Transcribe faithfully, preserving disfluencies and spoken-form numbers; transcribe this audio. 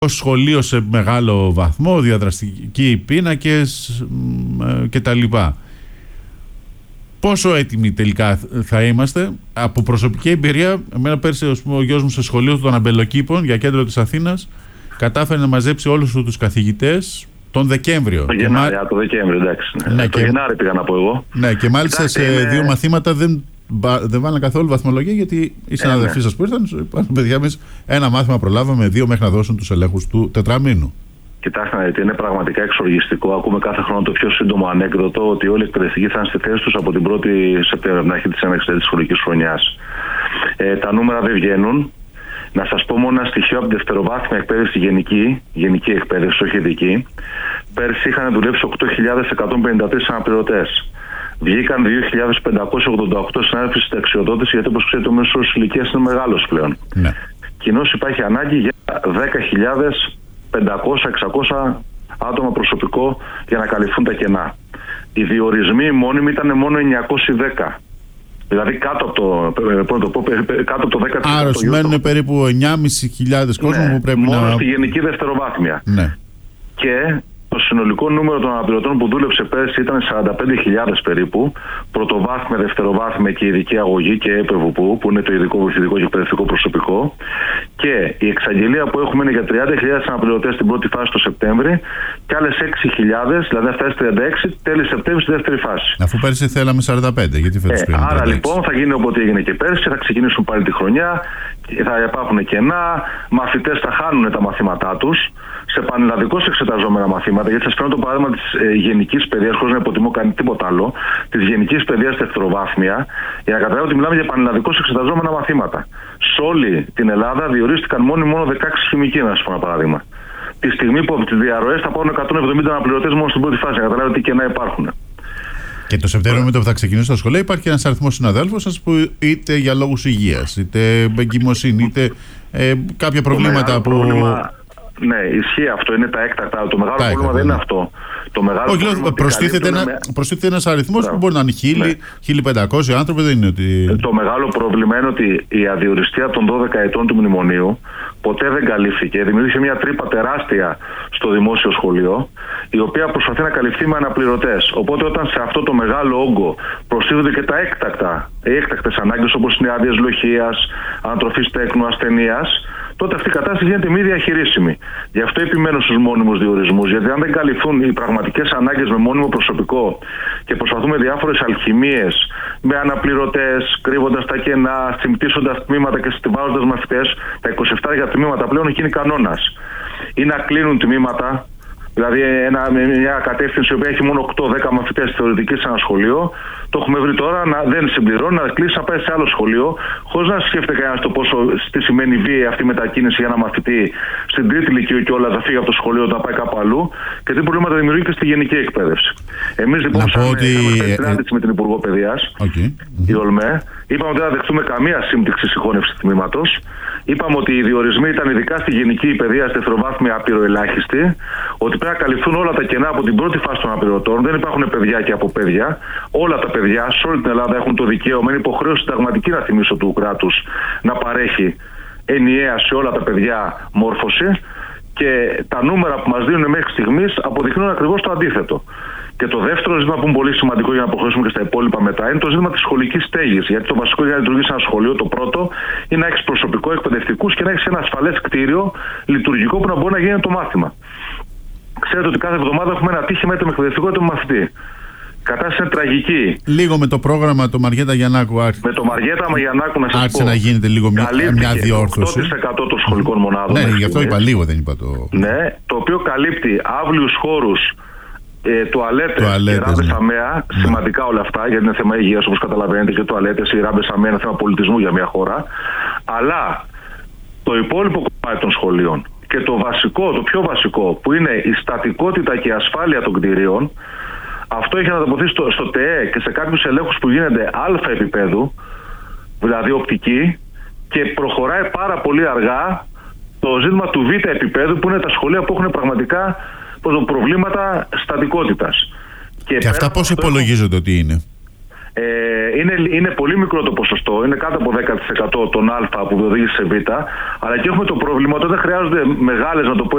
σχολείο σε μεγάλο βαθμό, διαδραστικοί πίνακες κτλ. Πόσο έτοιμοι τελικά θα είμαστε? Από προσωπική εμπειρία, εμένα πέρσι ας πούμε, ο γιος μου σε σχολείο των Αμπελοκήπων για κέντρο της Αθήνας κατάφερε να μαζέψει όλους τους καθηγητές τον Δεκέμβριο. Το Γενάρη, μα... το Δεκέμβριο, εντάξει. Ναι, ναι, το και... Γενάρη πήγα να πω εγώ. Ναι, και μάλιστα Κοιτάξτε, σε είναι... δύο μαθήματα δεν, δεν βάλαν καθόλου βαθμολογία, γιατί οι συναδελφοί ε, ναι. σας που ήρθαν, είπαν παιδιά εμείς ένα μάθημα προλάβαμε, δύο μέχρι να δώσουν τους ελέγχους του τετραμήνου. Κοιτάξτε να δείτε, είναι πραγματικά εξοργιστικό. Ακούμε κάθε χρόνο το πιο σύντομο ανέκδοτο ότι όλοι οι εκπαιδευτικοί θα είναι στη θέση τους από την πρώτη Σεπτέμβρη, την αρχή της έναρξης της σχολικής χρονιάς. Ε, τα νούμερα δεν βγαίνουν. Να σας πω μόνο ένα στοιχείο από την δευτεροβάθμια εκπαίδευση γενική, γενική εκπαίδευση, όχι ειδική. Πέρσι είχαν δουλέψει οκτώ χιλιάδες εκατόν πενήντα τρεις αναπληρωτές. Βγήκαν δύο χιλιάδες πεντακόσιοι ογδόντα οκτώ συνάδελφοι συνταξιοδότηση, γιατί όπως ξέρετε ο μέσος όρος ηλικίας είναι μεγάλος πλέον. Ναι. Κοινώς υπάρχει ανάγκη για δέκα χιλιάδες πεντακόσια με εξακόσια άτομα προσωπικό για να καλυφθούν τα κενά. Οι διορισμοί μόνιμοι ήταν μόνο εννιακόσιοι δέκα. Δηλαδή κάτω από το, το, πω, κάτω από το δέκα τοις εκατό. Άρα σημαίνουν περίπου εννιά χιλιάδες πεντακόσιοι κόσμο, ναι, που πρέπει μόνο να... Μόνο στη γενική δευτεροβάθμια. Ναι. Και το συνολικό νούμερο των αναπληρωτών που δούλεψε πέρσι ήταν σαράντα πέντε χιλιάδες περίπου. Πρωτοβάθμια, δευτεροβάθμια και ειδική αγωγή και έπεβουπού, που είναι το ειδικό βοηθητικό και εκπαιδευτικό προσωπικό. Και η εξαγγελία που έχουμε είναι για τριάντα χιλιάδες αναπληρωτές στην πρώτη φάση το Σεπτέμβρη και άλλες έξι χιλιάδες, δηλαδή αυτά τριάντα έξι, τέλη Σεπτέμβρη στη δεύτερη φάση. Αφού πέρσι θέλαμε σαράντα πέντε, γιατί φέτος ε, Άρα λοιπόν θα γίνει όποτε έγινε και πέρσι, θα ξεκινήσουν πάλι τη χρονιά, θα υπάρχουν κενά, μαθητές θα χάνουν τα μαθήματά τους σε πανελλαδικώς εξεταζόμενα μαθήματα, γιατί σας φέρνω το παράδειγμα της ε, γενικής παιδείας, χωρίς να υποτιμώ κανεί τίποτα άλλο, της γενικής παιδείας δευτεροβάθμια, για να καταλάβω ότι μιλάμε για πανελλαδικώς εξεταζόμενα μαθήματα. Σε όλη την Ελλάδα διορίστηκαν μόνοι μόνο δεκαέξι χημικοί, να σας πω ένα παράδειγμα. Τη στιγμή που από τις διαρροές θα πάρουν εκατόν εβδομήντα αναπληρωτές μόνο στην πρώτη φάση, για να καταλάβετε τι κενά υπάρχουν. Και το Σεπτέμβριο με το που θα ξεκινήσει τα σχολεία υπάρχει ένας αριθμός συναδέλφων σας που είτε για λόγους υγείας, είτε εγκυμοσύνη, είτε ε, κάποια προβλήματα που... Πρόβλημα... Ναι, ισχύει αυτό, είναι τα έκτακτα. Το μεγάλο τα πρόβλημα έκτακτα, δεν είναι αυτό. Το μεγάλο Όχι, λέω, προστίθεται, ένα, με... προστίθεται ένας αριθμός που μπορεί να είναι χίλιοι, ναι. χίλια πεντακόσιοι άνθρωποι, δεν είναι ότι... Το μεγάλο πρόβλημα είναι ότι η αδιοριστία των δώδεκα ετών του μνημονίου ποτέ δεν καλύφθηκε. Δημιούργησε μια τρύπα τεράστια στο δημόσιο σχολείο, η οποία προσπαθεί να καλυφθεί με αναπληρωτές. Οπότε όταν σε αυτό το μεγάλο όγκο προστίθενται και τα έκτακτα, οι έκτακτες ανάγκες όπως είναι άδειες λοχείας, ανατροφής τέκνου, ασθενείας, τότε αυτή η κατάσταση γίνεται μη διαχειρίσιμη. Γι' αυτό επιμένω στους μόνιμους διορισμούς. Γιατί αν δεν καλυφθούν οι πραγματικές ανάγκες με μόνιμο προσωπικό και προσπαθούμε διάφορες αλχημίες με αναπληρωτές, κρύβοντας τα κενά, συμπτύσσοντας τμήματα και στιβάζοντας μαθητές, τα είκοσι επτά για τμήματα πλέον έχει γίνει κανόνας. Ή να κλείνουν τμήματα. Δηλαδή, ένα, μια κατεύθυνση που έχει μόνο οκτώ δέκα μαθητές θεωρητικοί σε ένα σχολείο, το έχουμε βρει τώρα να δεν συμπληρώνει, να κλείσει, να πάει σε άλλο σχολείο, χωρίς να σκέφτεται κανένας το πόσο τι σημαίνει βία αυτή η μετακίνηση για ένα μαθητή στην τρίτη λυκείου και όλα θα φύγει από το σχολείο, να πάει κάπου αλλού, και τι προβλήματα δημιουργεί και στη γενική εκπαίδευση. Εμείς λοιπόν, σαν ότι... συνάντηση με την Υπουργό Παιδείας, okay. η ΟΛΜΕ, είπαμε ότι δεν θα δεχτούμε καμία σύμπτυξη συγχώνευση τμήματος. Είπαμε ότι οι διορισμοί ήταν ειδικά στη γενική παιδεία, στη δευτεροβάθμια απειροελάχιστη, ότι πρέπει να καλυφθούν όλα τα κενά από την πρώτη φάση των αναπληρωτών. Δεν υπάρχουν παιδιά και από παιδιά. Όλα τα παιδιά σε όλη την Ελλάδα έχουν το δικαίωμα, είναι υποχρέωση συνταγματική, να θυμίσω, του κράτους να παρέχει ενιαία σε όλα τα παιδιά μόρφωση. Και τα νούμερα που μας δίνουν μέχρι στιγμής αποδεικνύουν ακριβώς το αντίθετο. Και το δεύτερο ζήτημα που είναι πολύ σημαντικό για να προχωρήσουμε και στα υπόλοιπα μετά είναι το ζήτημα της σχολικής στέγης. Γιατί το βασικό για να λειτουργήσει ένα σχολείο, το πρώτο, είναι να έχεις προσωπικό, εκπαιδευτικούς και να έχεις ένα ασφαλές κτίριο λειτουργικό που να μπορεί να γίνει το μάθημα. Ξέρετε ότι κάθε εβδομάδα έχουμε ένα ατύχημα είτε με εκπαιδευτικό είτε με μαθητή. Η κατάσταση είναι τραγική. Λίγο με το πρόγραμμα το Μαριέτα Γιαννάκου άρχισε. Με το Μαριέτα Γιαννάκου να σας άρχισε πω, να γίνεται λίγο μια, μια διόρθωση. οκτώ τοις εκατό των σχολικών μονάδων. Ναι, γι' αυτό είπα λίγο, δεν είπα το. Ναι, το οποίο καλύπτει αύλιους χώρους, ε, τουαλέτες και ράμπες ναι. αμαία. Ναι. Σημαντικά όλα αυτά, γιατί είναι θέμα υγείας όπως καταλαβαίνετε, και τουαλέτες, οι ράμπες αμαία είναι θέμα πολιτισμού για μια χώρα. Αλλά το υπόλοιπο κομμάτι των σχολείων και το βασικό, το πιο βασικό, που είναι η στατικότητα και η ασφάλεια των κτηρίων, αυτό έχει ανατοποθεί στο, στο ΤΕΕ και σε κάποιους ελέγχους που γίνεται α επίπεδου, δηλαδή οπτική, και προχωράει πάρα πολύ αργά το ζήτημα του β επίπεδου, που είναι τα σχολεία που έχουν πραγματικά προβλήματα στατικότητας. Και, και αυτά πώς υπολογίζονται ότι είναι? Ε, είναι, είναι πολύ μικρό το ποσοστό, είναι κάτω από δέκα τοις εκατό των α που οδήγησε σε β, αλλά και έχουμε το πρόβλημα ότι δεν χρειάζονται μεγάλες, να το πω